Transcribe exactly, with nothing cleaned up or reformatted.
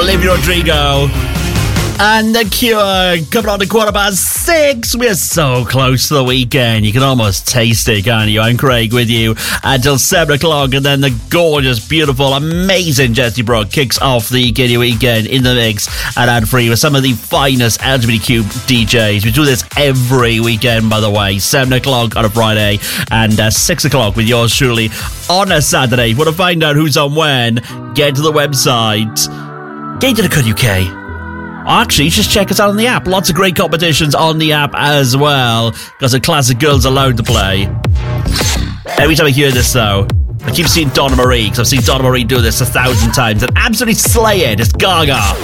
Olivia Rodrigo and The Cure coming on to quarter past six. We're so close to the weekend. You can almost taste it, can't you? I'm Craig with you until seven o'clock, and then the gorgeous, beautiful, amazing Jessie Brooke kicks off the Giddy Weekend in the mix at Ad Free with some of the finest L G B T Q D Js. We do this every weekend, by the way. seven o'clock on a Friday and uh, six o'clock with yours truly on a Saturday. If you want to find out who's on when, get to the website gay dot co dot U K. Actually, just check us out on the app. Lots of great competitions on the app as well. Got some classic girls allowed to play. Every time I hear this, though, I keep seeing Donna Marie, because I've seen Donna Marie do this a thousand times and absolutely slay it. It's Gaga.